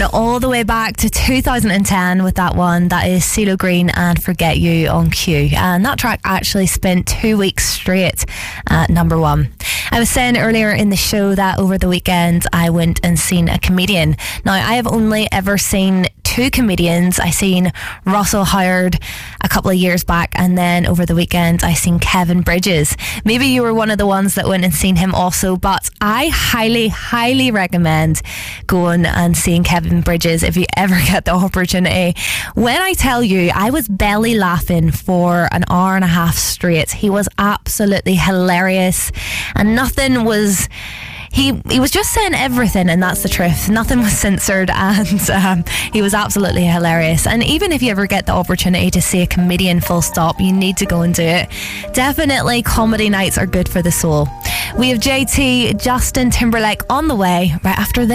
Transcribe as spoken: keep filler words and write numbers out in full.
all the way back to two thousand ten with that one. That is CeeLo Green and Forget You on Q. And that track actually spent two weeks straight at number one. I was saying earlier in the show that over the weekend I went and seen a comedian. Now, I have only ever seen two comedians. I seen Russell Howard a couple of years back, and then over the weekend I seen Kevin Bridges. Maybe you were one of the ones that went and seen him also, but I highly, highly recommend going and seeing Kevin Bridges if you ever get the opportunity. When I tell you, I was belly laughing for an hour and a half straight. He was absolutely hilarious, and nothing was... He he was just saying everything, and that's the truth. Nothing was censored, and um, he was absolutely hilarious. And even if you ever get the opportunity to see a comedian full stop, you need to go and do it. Definitely comedy nights are good for the soul. We have J T, Justin Timberlake on the way right after this.